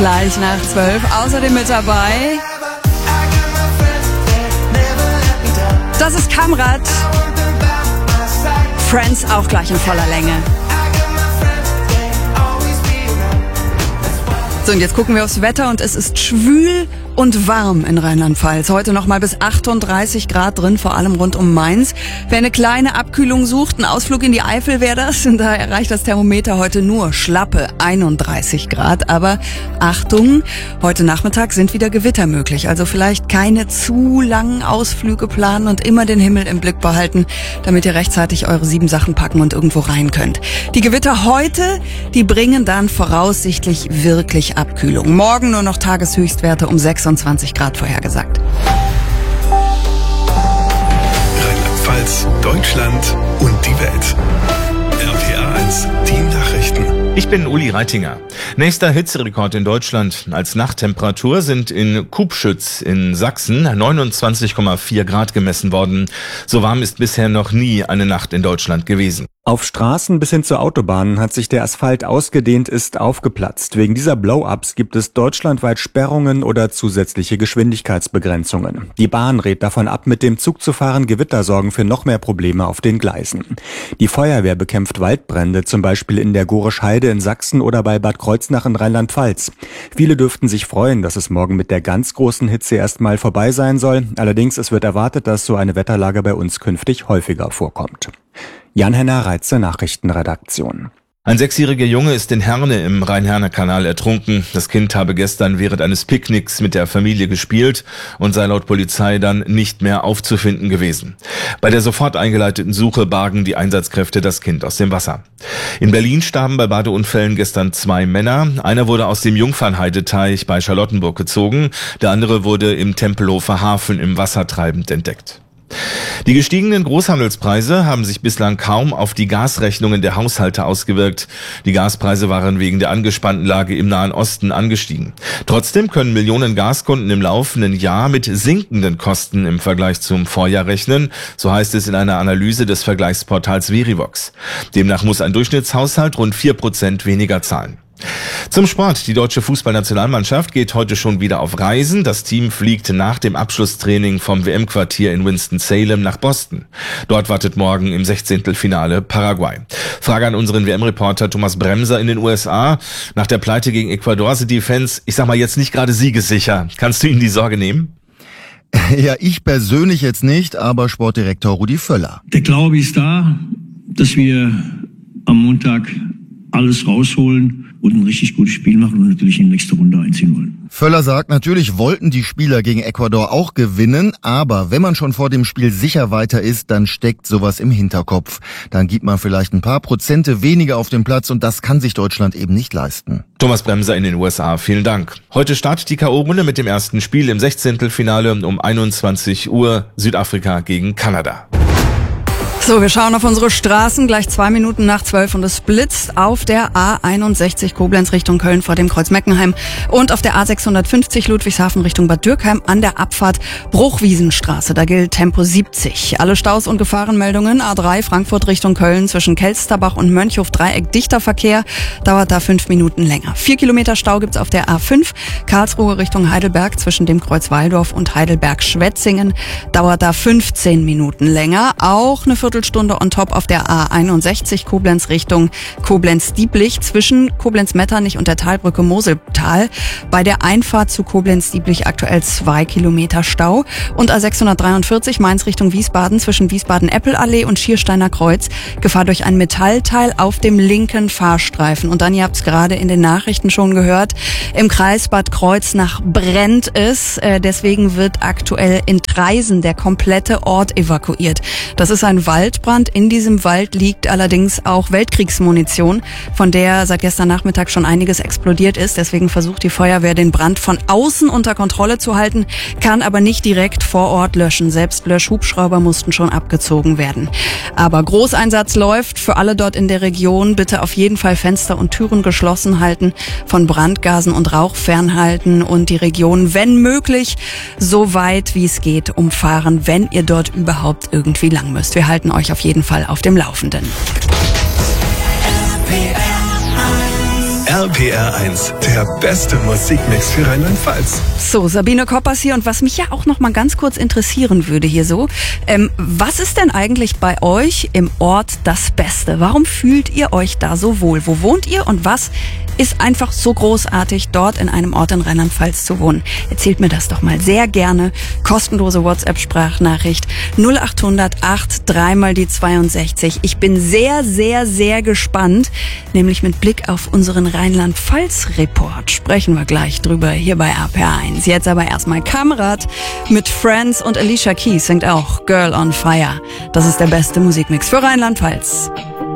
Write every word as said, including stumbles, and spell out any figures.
gleich nach zwölf. Außerdem mit dabei, das ist Kamrat. Friends auch gleich in voller Länge. So, und jetzt gucken wir aufs Wetter und es ist schwül und warm in Rheinland-Pfalz. Heute noch mal bis achtunddreißig Grad drin, vor allem rund um Mainz. Wer eine kleine Abkühlung sucht, ein Ausflug in die Eifel wäre das. Und da erreicht das Thermometer heute nur schlappe einunddreißig Grad. Aber Achtung, heute Nachmittag sind wieder Gewitter möglich. Also vielleicht keine zu langen Ausflüge planen und immer den Himmel im Blick behalten, damit ihr rechtzeitig eure sieben Sachen packen und irgendwo rein könnt. Die Gewitter heute, die bringen dann voraussichtlich wirklich Abkühlung. Morgen nur noch Tageshöchstwerte um sechsundzwanzig Grad vorhergesagt. Rheinland-Pfalz, Deutschland und die Welt. R P R eins, die Nachrichten. Ich bin Uli Reitinger. Nächster Hitzerekord in Deutschland als Nachttemperatur sind in Kubschütz in Sachsen neunundzwanzig Komma vier Grad gemessen worden. So warm ist bisher noch nie eine Nacht in Deutschland gewesen. Auf Straßen bis hin zu Autobahnen hat sich der Asphalt ausgedehnt, ist aufgeplatzt. Wegen dieser Blow-ups gibt es deutschlandweit Sperrungen oder zusätzliche Geschwindigkeitsbegrenzungen. Die Bahn rät davon ab, mit dem Zug zu fahren. Gewitter sorgen für noch mehr Probleme auf den Gleisen. Die Feuerwehr bekämpft Waldbrände, zum Beispiel in der Gorisch Heide in Sachsen oder bei Bad Kreuznach in Rheinland-Pfalz. Viele dürften sich freuen, dass es morgen mit der ganz großen Hitze erstmal vorbei sein soll. Allerdings, es wird erwartet, dass so eine Wetterlage bei uns künftig häufiger vorkommt. Jan-Henner Reitze, Nachrichtenredaktion. Ein sechsjähriger Junge ist in Herne im Rhein-Herne-Kanal ertrunken. Das Kind habe gestern während eines Picknicks mit der Familie gespielt und sei laut Polizei dann nicht mehr aufzufinden gewesen. Bei der sofort eingeleiteten Suche bargen die Einsatzkräfte das Kind aus dem Wasser. In Berlin starben bei Badeunfällen gestern zwei Männer. Einer wurde aus dem Jungfernheideteich bei Charlottenburg gezogen. Der andere wurde im Tempelhofer Hafen im Wasser treibend entdeckt. Die gestiegenen Großhandelspreise haben sich bislang kaum auf die Gasrechnungen der Haushalte ausgewirkt. Die Gaspreise waren wegen der angespannten Lage im Nahen Osten angestiegen. Trotzdem können Millionen Gaskunden im laufenden Jahr mit sinkenden Kosten im Vergleich zum Vorjahr rechnen. So heißt es in einer Analyse des Vergleichsportals Verivox. Demnach muss ein Durchschnittshaushalt rund vier Prozent weniger zahlen. Zum Sport. Die deutsche Fußballnationalmannschaft geht heute schon wieder auf Reisen. Das Team fliegt nach dem Abschlusstraining vom W M-Quartier in Winston-Salem nach Boston. Dort wartet morgen im Sechzehntelfinale Paraguay. Frage an unseren W M-Reporter Thomas Bremser in den U S A. Nach der Pleite gegen Ecuador sind die Fans, ich sag mal, jetzt nicht gerade siegessicher. Kannst du ihnen die Sorge nehmen? Ja, ich persönlich jetzt nicht, aber Sportdirektor Rudi Völler. Der Glaube ist da, dass wir am Montag alles rausholen und ein richtig gutes Spiel machen und natürlich in die nächste Runde einziehen wollen. Völler sagt, natürlich wollten die Spieler gegen Ecuador auch gewinnen, aber wenn man schon vor dem Spiel sicher weiter ist, dann steckt sowas im Hinterkopf. Dann gibt man vielleicht ein paar Prozente weniger auf dem Platz und das kann sich Deutschland eben nicht leisten. Thomas Bremser in den U S A, vielen Dank. Heute startet die K O-Runde mit dem ersten Spiel im Sechzehntelfinale um einundzwanzig Uhr, Südafrika gegen Kanada. So, wir schauen auf unsere Straßen, gleich zwei Minuten nach zwölf und es blitzt auf der A einundsechzig Koblenz Richtung Köln vor dem Kreuz Meckenheim und auf der A sechshundertfünfzig Ludwigshafen Richtung Bad Dürkheim an der Abfahrt Bruchwiesenstraße. Da gilt Tempo siebzig. Alle Staus und Gefahrenmeldungen: A drei Frankfurt Richtung Köln zwischen Kelsterbach und Mönchhof-Dreieck dichter Verkehr, dauert da fünf Minuten länger. Vier Kilometer Stau gibt's auf der A fünf Karlsruhe Richtung Heidelberg zwischen dem Kreuz Walldorf und Heidelberg-Schwetzingen, dauert da fünfzehn Minuten länger. Auch eine Viertelstunde on top auf der A einundsechzig Koblenz Richtung Koblenz-Dieblich zwischen Koblenz-Metternich und der Talbrücke Moseltal. Bei der Einfahrt zu Koblenz-Dieblich aktuell zwei Kilometer Stau. Und A sechshundertdreiundvierzig Mainz Richtung Wiesbaden zwischen Wiesbaden-Eppelallee und Schiersteiner Kreuz. Gefahr durch ein Metallteil auf dem linken Fahrstreifen. Und dann, ihr habt es gerade in den Nachrichten schon gehört, im Kreis Bad Kreuznach brennt es. Deswegen wird aktuell in Traisen der komplette Ort evakuiert. Das ist ein Wald. Waldbrand. In diesem Wald liegt allerdings auch Weltkriegsmunition, von der seit gestern Nachmittag schon einiges explodiert ist. Deswegen versucht die Feuerwehr, den Brand von außen unter Kontrolle zu halten, kann aber nicht direkt vor Ort löschen. Selbst Löschhubschrauber mussten schon abgezogen werden. Aber Großeinsatz läuft für alle dort in der Region. Bitte auf jeden Fall Fenster und Türen geschlossen halten, von Brandgasen und Rauch fernhalten und die Region, wenn möglich, so weit wie es geht, umfahren, wenn ihr dort überhaupt irgendwie lang müsst. Wir halten euch auf jeden Fall auf dem Laufenden. R R P R eins, der beste Musikmix für Rheinland-Pfalz. So, Sabine Koppers hier, und was mich ja auch noch mal ganz kurz interessieren würde hier so, ähm, was ist denn eigentlich bei euch im Ort das Beste? Warum fühlt ihr euch da so wohl? Wo wohnt ihr und was ist einfach so großartig, dort in einem Ort in Rheinland-Pfalz zu wohnen? Erzählt mir das doch mal sehr gerne. Kostenlose WhatsApp-Sprachnachricht null acht hundert acht dreimal die zweiundsechzig. Ich bin sehr, sehr, sehr gespannt, nämlich mit Blick auf unseren Rheinland-Pfalz-Report. Sprechen wir gleich drüber hier bei R P R eins. Jetzt aber erstmal Kamerad mit Friends und Alicia Keys singt auch Girl on Fire. Das ist der beste Musikmix für Rheinland-Pfalz.